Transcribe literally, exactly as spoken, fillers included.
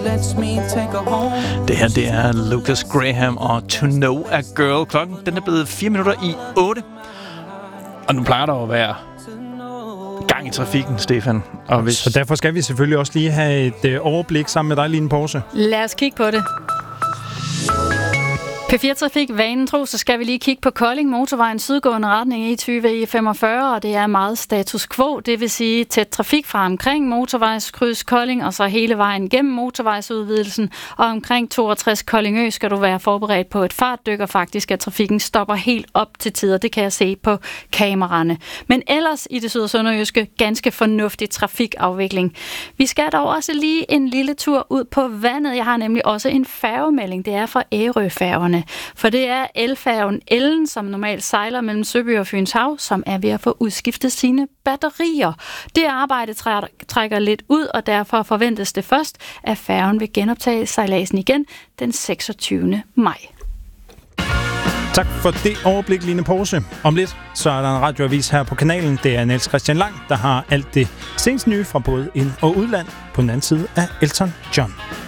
lets me take her home. Det her, det er Lucas Graham og To Know a Girl. Klokken, den er blevet fire minutter i otte. Og nu plejer der at være gang i trafikken, Stefan. Og hvis... Så derfor skal vi selvfølgelig også lige have et øh, overblik sammen med dig, Line Porse. Lad os kigge på det. P fire Trafik, vanen tro, så skal vi lige kigge på Kolding Motorvejen, sydgående retning E tyve E femogfyrre, og det er meget status quo, det vil sige tæt trafik fra omkring motorvejskryds Kolding, og så hele vejen gennem motorvejsudvidelsen, og omkring toogtres Koldingø skal du være forberedt på et fartdyk, og faktisk at trafikken stopper helt op til tider, det kan jeg se på kameraerne. Men ellers i det syd- og sønderjyske, ganske fornuftig trafikafvikling. Vi skal dog også lige en lille tur ud på vandet, jeg har nemlig også en færgemelding, det er fra Ærøfærgerne. For det er elfærgen Ellen, som normalt sejler mellem Søby og Fyns Hav, som er ved at få udskiftet sine batterier. Det arbejde trækker lidt ud, og derfor forventes det først, at færgen vil genoptage sejladsen igen den seksogtyvende maj. Tak for det overblik, Line Porse. Om lidt, så er der en radioavis her på kanalen. Det er Niels Christian Lang, der har alt det seneste nye fra både ind- og udland på den anden side af Elton John.